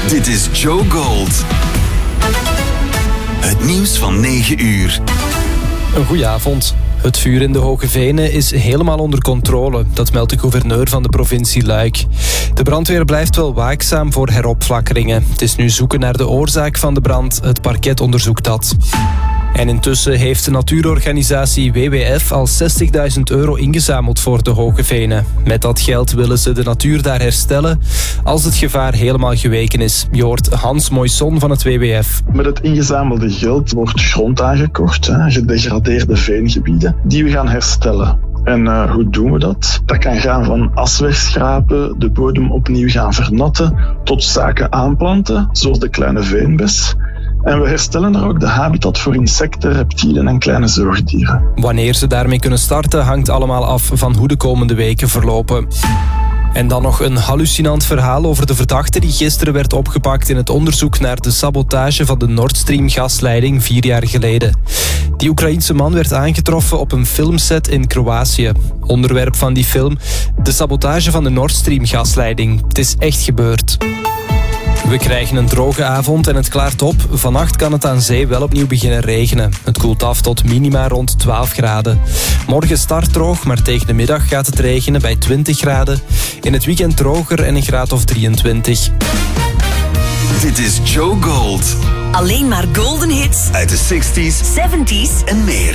Dit is Joe Gold. Het nieuws van 9 uur. Een goeie avond. Het vuur in de Hoge Venen is helemaal onder controle. Dat meldt de gouverneur van de provincie Luik. De brandweer blijft wel waakzaam voor heropflakkeringen. Het is nu zoeken naar de oorzaak van de brand. Het parket onderzoekt dat. En intussen heeft de natuurorganisatie WWF al €60.000 ingezameld voor de Hoge Venen. Met dat geld willen ze de natuur daar herstellen als het gevaar helemaal geweken is. Je hoort Hans Moisson van het WWF. Met het ingezamelde geld wordt grond aangekocht, gedegradeerde veengebieden, die we gaan herstellen. En hoe doen we dat? Dat kan gaan van as wegschrapen, de bodem opnieuw gaan vernatten, tot zaken aanplanten, zoals de kleine veenbes. En we herstellen er ook de habitat voor insecten, reptielen en kleine zoogdieren. Wanneer ze daarmee kunnen starten hangt allemaal af van hoe de komende weken verlopen. En dan nog een hallucinant verhaal over de verdachte die gisteren werd opgepakt in het onderzoek naar de sabotage van de Nord Stream gasleiding 4 jaar geleden. Die Oekraïense man werd aangetroffen op een filmset in Kroatië. Onderwerp van die film: de sabotage van de Nord Stream gasleiding. Het is echt gebeurd. We krijgen een droge avond en het klaart op. Vannacht kan het aan zee wel opnieuw beginnen regenen. Het koelt af tot minima rond 12 graden. Morgen start droog, maar tegen de middag gaat het regenen bij 20 graden. In het weekend droger en een graad of 23. Dit is Joe Gold. Alleen maar golden hits Uit de 60s, 70s en meer.